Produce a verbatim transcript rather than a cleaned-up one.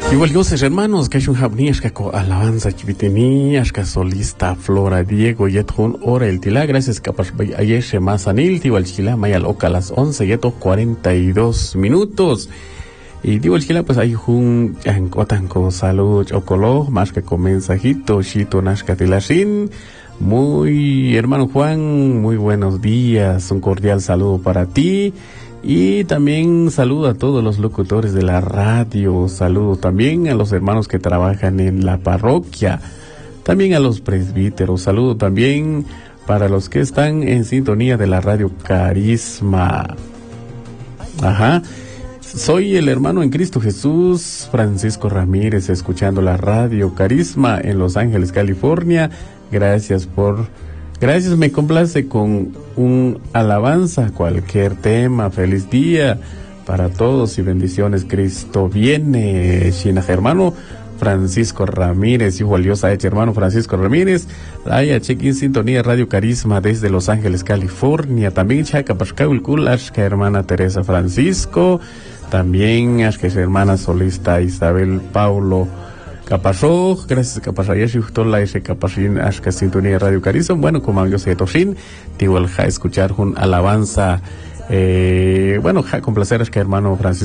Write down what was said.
Igual dioses hermanos, que hay un jabniashka ko alabanza chiviteniashka solista Flora Diego yetun hora el tila, gracias capas ayeshe masanil, igual chila mayal oca a las once yeto cuarenta y dos minutos. Y digo el chila pues hay un ancotan con salud ocolo, más que con mensajito, shito nashka tilashin. Muy hermano Juan, muy buenos días, un cordial saludo para ti. Y también saludo a todos los locutores de la radio, saludo también a los hermanos que trabajan en la parroquia, también a los presbíteros, saludo también para los que están en sintonía de la radio Carisma. Ajá, soy el hermano en Cristo Jesús, Francisco Ramírez, escuchando la radio Carisma en Los Ángeles, California. Gracias por... Gracias, me complace con un alabanza, cualquier tema. Feliz día para todos y bendiciones. Cristo viene. China, hermano Francisco Ramírez, hijo valiosa hecha, hermano Francisco Ramírez. Haya check-in sintonía Radio Carisma desde Los Ángeles, California. También chaca pascaul kulashka, hermana Teresa Francisco. También ashka hermana solista Isabel Paulo Capazó, gracias Capazayashi, Utola, ese Capazín, Ashka Sintonía Radio Carisma. Bueno, como yo sé, Toshin, te voy a escuchar un alabanza, eh, bueno, ja, con placer, Ashka hermano Francisco.